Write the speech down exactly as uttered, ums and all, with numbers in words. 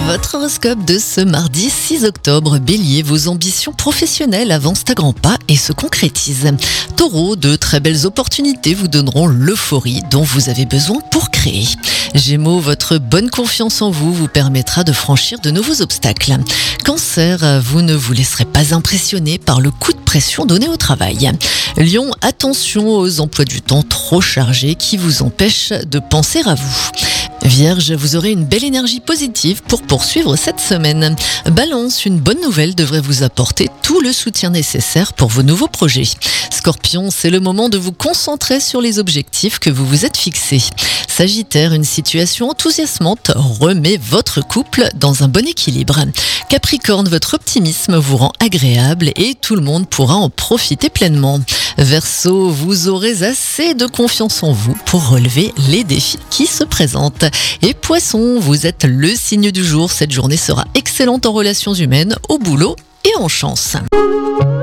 Votre horoscope de ce mardi six octobre. Bélier, vos ambitions professionnelles avancent à grands pas et se concrétisent. Taureau, de très belles opportunités vous donneront l'euphorie dont vous avez besoin pour créer. Gémeaux, votre bonne confiance en vous vous permettra de franchir de nouveaux obstacles. Cancer, vous ne vous laisserez pas impressionner par le coup de pression donné au travail. Lion, attention aux emplois du temps trop chargés qui vous empêchent de penser à vous. Vierge, vous aurez une belle énergie positive pour poursuivre cette semaine. Balance, une bonne nouvelle devrait vous apporter tout le soutien nécessaire pour vos nouveaux projets. Scorpion, c'est le moment de vous concentrer sur les objectifs que vous vous êtes fixés. Sagittaire, une situation enthousiasmante remet votre couple dans un bon équilibre. Capricorne, votre optimisme vous rend agréable et tout le monde pourra en profiter pleinement. Verseau, vous aurez assez de confiance en vous pour relever les défis qui se présentent. Et Poisson, vous êtes le signe du jour. Cette journée sera excellente en relations humaines, au boulot et en chance.